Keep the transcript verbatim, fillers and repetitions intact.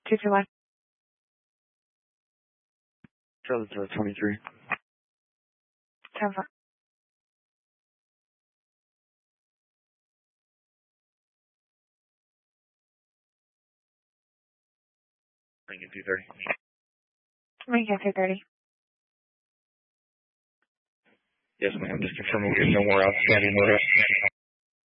two two one. Charlie Tower twenty-three. ten four. Lincoln two thirty. Lincoln two thirty. Yes, ma'am. Just confirming there's no more outstanding orders.